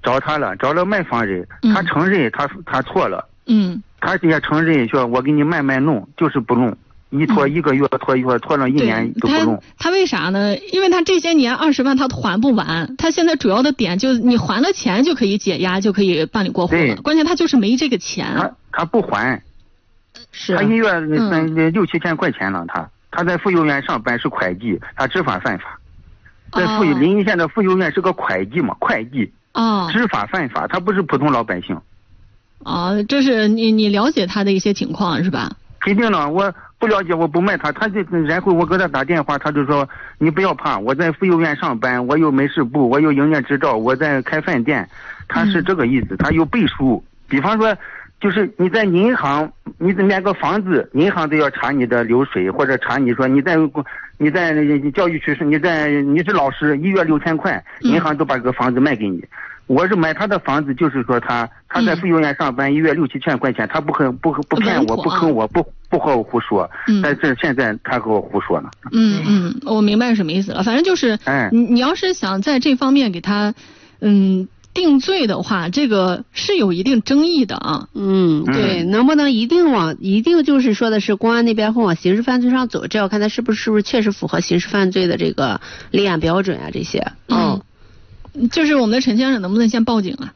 找他了，找了卖方人，他承认他错了，他也承认说我给你慢慢弄，就是不弄，一拖1个月，拖一拖了1年都不弄。 他为啥呢？因为他这些年20万他还不完，他现在主要的点就是你还了钱就可以解压，就可以办理过户了。关键他就是没这个钱。 他不还， 是他1月6、7千块钱了，他在妇幼院上班是会计，他知法犯法。在临沂县的妇幼院是个会计嘛，会计知法犯法，他不是普通老百姓。 这是你了解他的一些情况是吧？ 肯定的，我不了解我不卖他，然后我给他打电话，他就说你不要怕，我在妇幼院上班，我有门市部，我有营业执照，我在开饭店，他是这个意思，他有背书。比方说就是你在银行，你买个房子，银行都要查你的流水，或者查你说你在教育区你是老师，1月6千块，银行都把这个房子卖给你。我是买他的房子，就是说他在妇幼院上班，1月6、7千块钱，他不骗我，不坑我，不和我胡说。但是现在他和我胡说呢。 我明白什么意思了。反正就是，你要是想在这方面给他，定罪的话，这个是有一定争议的啊。 对，能不能一定就是说的是公安那边会往刑事犯罪上走，这要看他是不是确实符合刑事犯罪的这个立案标准啊，这些。 就是我们的陈先生能不能先报警啊？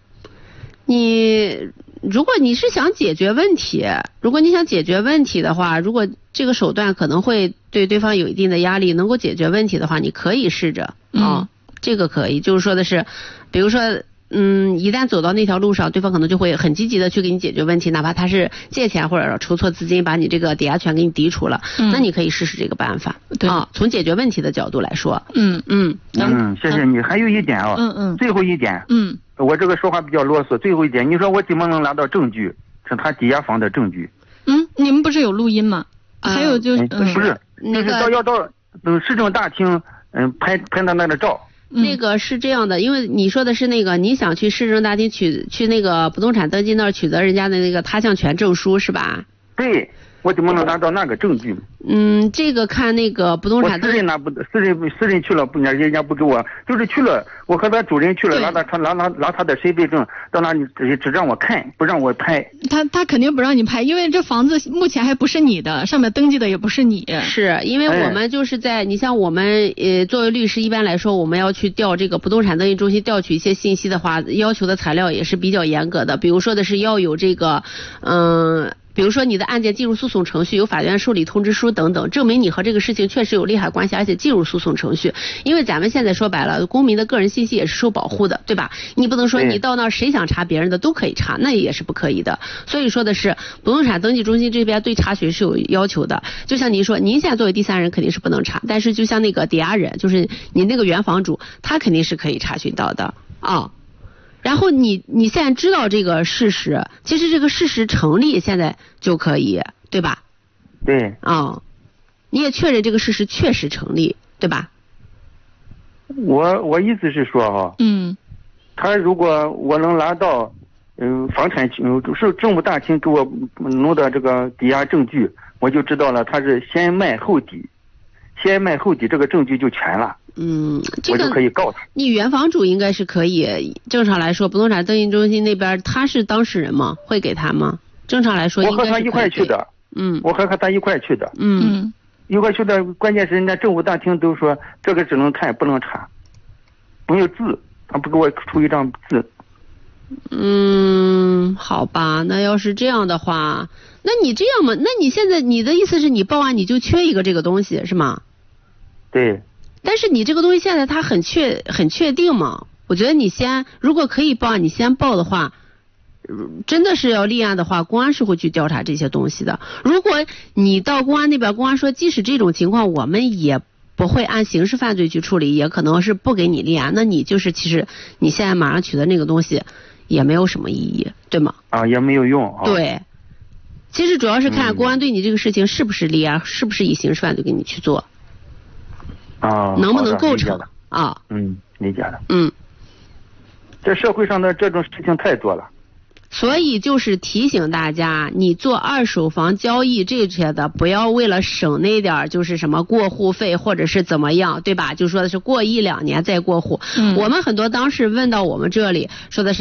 如果你是想解决问题，的话，如果这个手段可能会对对方有一定的压力，能够解决问题的话，你可以试着这个可以，就是说的是，比如说一旦走到那条路上，对方可能就会很积极的去给你解决问题，哪怕他是借钱或者筹措资金把你这个抵押权给你抵除了，那你可以试试这个办法。对从解决问题的角度来说。 谢谢你。还有一点最后一点，我这个说话比较啰嗦，最后一点，你说我怎么能拿到证据，是他抵押房的证据？ 你们不是有录音吗？还有就是不是那个要到市政大厅拍到那个照。 那个是这样的，因为你说的是那个你想去市政大厅去那个不动产登记那儿取得人家的那个他项权证书是吧？ 对，我怎么能拿到那个证据？ 这个看那个不动产登记， 私人去了，人家不给我，就是去了，我和他主人去了，拿他的身份证到那里只让我看，不让我拍。 他肯定不让你拍，因为这房子目前还不是你的，上面登记的也不是你。 是因为我们就是你像我们作为律师，一般来说我们要去调这个不动产登记中心调取一些信息的话，要求的材料也是比较严格的，比如说的是要有这个比如说你的案件进入诉讼程序，有法院受理通知书等等，证明你和这个事情确实有利害关系，而且进入诉讼程序。因为咱们现在说白了，公民的个人信息也是受保护的，对吧？你不能说你到那儿谁想查别人的都可以查，那也是不可以的。所以说的是不动产登记中心这边对查询是有要求的。就像您说，您现在作为第三人肯定是不能查，但是就像那个抵押人，就是你那个原房主，他肯定是可以查询到的然后你现在知道这个事实，其实这个事实成立现在就可以，对吧？ 对。 你也确认这个事实确实成立，对吧？ 我意思是说他如果我能拿到房产是政务大厅给我弄的这个抵押证据，我就知道了他是先卖后抵，这个证据就全了。 这个我就可以告他。你原房主应该是可以，正常来说，不动产登记中心那边他是当事人吗？会给他吗？正常来说应该是可以。 我和他一块去的。我和他一块去的。一块去的，关键是人家政务大厅都说这个只能看不能查，没有字，他不给我出一张字。 好吧，那要是这样的话，那你这样嘛？那你现在你的意思是你报案你就缺一个这个东西是吗？ 对。 但是你这个东西现在它很确定嘛？我觉得你如果可以报案，你先报的话，真的是要立案的话，公安是会去调查这些东西的。如果你到公安那边，公安说即使这种情况，我们也不会按刑事犯罪去处理，也可能是不给你立案，那你就是其实你现在马上取得那个东西也没有什么意义，对吗？ 也没有用。 对，其实主要是看公安对你这个事情是不是立案，是不是以刑事犯罪给你去做。能不能构成理解了。这社会上的这种事情太多了， 所以就是提醒大家，你做二手房交易这些的，不要为了省那点就是什么过户费或者是怎么样，对吧？就说的是过1-2年再过户。我们很多当事问到我们这里说的是